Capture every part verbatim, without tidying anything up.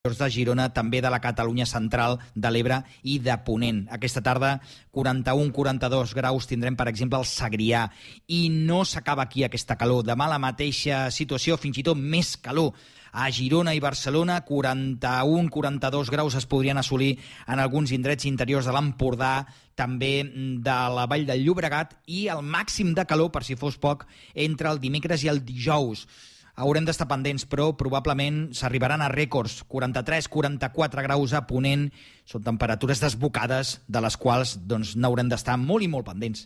de Girona, també de la Catalunya central, de l'Ebre i de Ponent. Aquesta tarda, quaranta-un a quaranta-dos graus tindrem, per exemple, al Segrià. I no s'acaba aquí aquesta calor. Demà la mateixa situació, fins i tot més calor. A Girona i Barcelona, quaranta-un a quaranta-dos graus es podrien assolir en alguns indrets interiors de l'Empordà, també de la Vall del Llobregat, i el màxim de calor, per si fos poc, entre el dimecres i el dijous. Haurem d'estar pendents, però probablement s'arribaran a rècords. quaranta-tres a quaranta-quatre graus a Ponent. Són temperatures desbocades, de les quals doncs, n'haurem d'estar molt i molt pendents.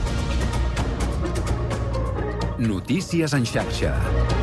Notícies en xarxa.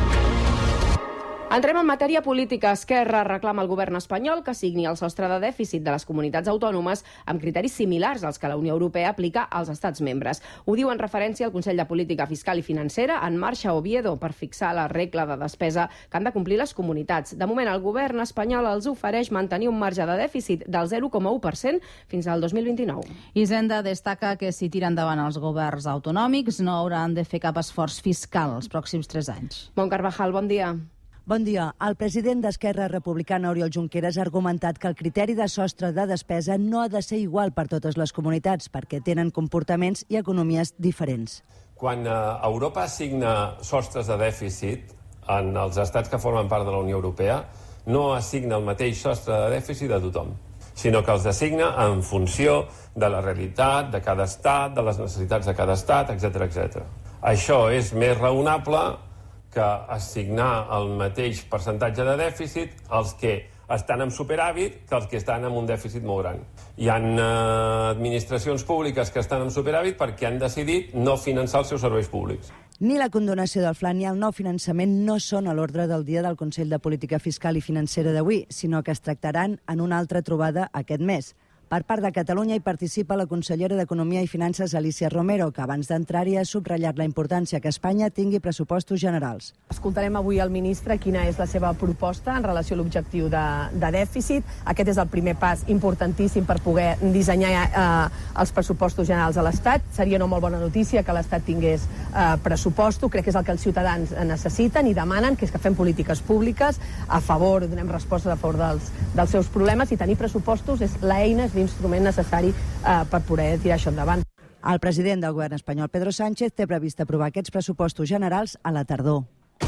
Entrem en matèria política. Esquerra reclama al govern espanyol que signi el sostre de dèficit de les comunitats autònomes amb criteris similars als que la Unió Europea aplica als estats membres. Ho diu en referència al Consell de Política Fiscal i Financera en marxa a Oviedo per fixar la regla de despesa que han de complir les comunitats. De moment, el govern espanyol els ofereix mantenir un marge de dèficit del zero coma u per cent fins al dos mil vint-i-nou. Hisenda destaca que si tiren endavant els governs autonòmics no hauran de fer cap esforç fiscal els pròxims tres anys. Bon Carvajal, bon dia. Bon dia. El president d'Esquerra Republicana, Oriol Junqueras, ha argumentat que el criteri de sostre de despesa no ha de ser igual per totes les comunitats, perquè tenen comportaments i economies diferents. Quan Europa assigna sostres de dèficit en els estats que formen part de la Unió Europea, no assigna el mateix sostre de dèficit a tothom, sinó que els assigna en funció de la realitat de cada estat, de les necessitats de cada estat, etcètera, etcètera. Això és més raonable que assignar el mateix percentatge de dèficit als que estan en superàvit que els que estan en un dèficit molt gran. Hi ha eh, administracions públiques que estan en superàvit perquè han decidit no finançar els seus serveis públics. Ni la condonació del Fla ni el nou finançament no són a l'ordre del dia del Consell de Política Fiscal i Financera d'avui, sinó que es tractaran en una altra trobada aquest mes. Per part de Catalunya hi participa la consellera d'Economia i Finances, Alícia Romero, que abans d'entrar-hi ha subratllat la importància que Espanya tingui pressupostos generals. Escoltarem avui al ministre quina és la seva proposta en relació a l'objectiu de, de dèficit. Aquest és el primer pas importantíssim per poder dissenyar eh, els pressupostos generals a l'Estat. Seria una molt bona notícia que l'Estat tingués eh, pressuposto. Crec que és el que els ciutadans necessiten i demanen, que és que fem polítiques públiques a favor, donem respostes a favor dels, dels seus problemes, i tenir pressupostos és l'eina, és l'instrument necessari eh, per poder tirar això endavant. El president del govern espanyol, Pedro Sánchez, té previst aprovar aquests pressupostos generals a la tardor.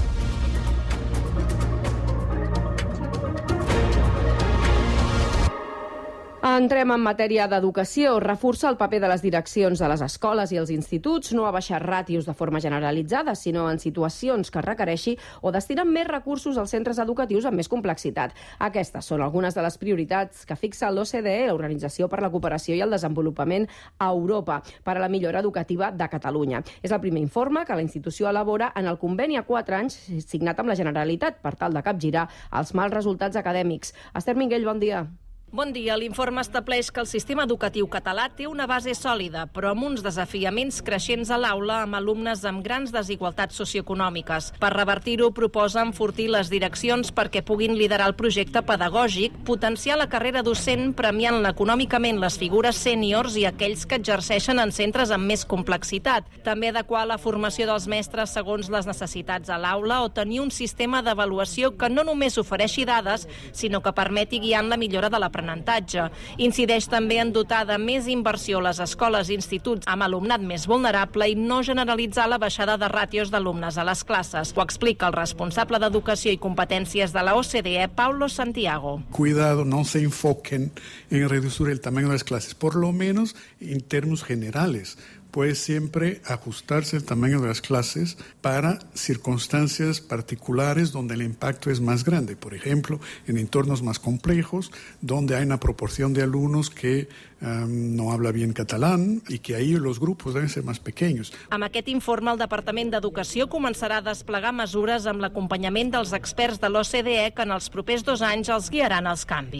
Entrem en matèria d'educació. Reforça el paper de les direccions de les escoles i els instituts, no a baixar ràtios de forma generalitzada, sinó en situacions que requereixi o destinar més recursos als centres educatius amb més complexitat. Aquestes són algunes de les prioritats que fixa l'O C D E, l'Organització per la Cooperació i el Desenvolupament a Europa, per a la millora educativa de Catalunya. És el primer informe que la institució elabora en el conveni a quatre anys signat amb la Generalitat per tal de capgirar els mals resultats acadèmics. Esther Minguell, bon dia. Bon dia. L'informe estableix que el sistema educatiu català té una base sòlida, però amb uns desafiaments creixents a l'aula amb alumnes amb grans desigualtats socioeconòmiques. Per revertir-ho, proposa enfortir les direccions perquè puguin liderar el projecte pedagògic, potenciar la carrera docent premiant econòmicament les figures sèniors i aquells que exerceixen en centres amb més complexitat. També adequar la formació dels mestres segons les necessitats a l'aula o tenir un sistema d'avaluació que no només ofereixi dades, sinó que permeti guiar en la millora de l'aprenentatge. Incideix també en dotar de més inversió les escoles i instituts amb alumnat més vulnerable i no generalitzar la baixada de ràtios d'alumnes a les classes. Ho explica el responsable d'Educació i Competències de la O C D E, Paulo Santiago. Cuidado, no se enfoquen en reducir el tamaño de las clases, por lo menos en términos generales. Puede siempre ajustarse el tamaño de las clases para circunstancias particulares donde el impacto es más grande. Por ejemplo, en entornos más complejos, donde hay una proporción de alumnos que um, no habla bien catalán y que ahí los grupos deben ser más pequeños. Amb aquest informe, el Departament d'Educació començarà a desplegar mesures amb l'acompanyament dels experts de l'O C D E que en els propers dos anys els guiaran els canvis.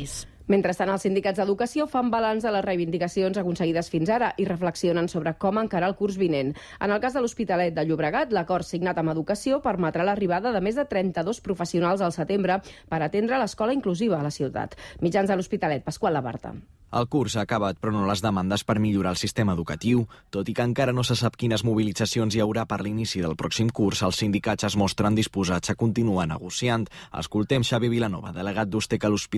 Mentrestant, els sindicats d'educació fan balanç de les reivindicacions aconseguides fins ara i reflexionen sobre com encarar el curs vinent. En el cas de l'Hospitalet de Llobregat, l'acord signat amb Educació permetrà l'arribada de més de trenta-dos professionals al setembre per atendre l'escola inclusiva a la ciutat. Mitjans de l'Hospitalet, Pasqual Labarta. El curs ha acabat, però no les demandes per millorar el sistema educatiu. Tot i que encara no se sap quines mobilitzacions hi haurà per l'inici del pròxim curs, els sindicats es mostren disposats a continuar negociant. Escoltem Xavi Vilanova, delegat d'Usteca a l'Hospitalet.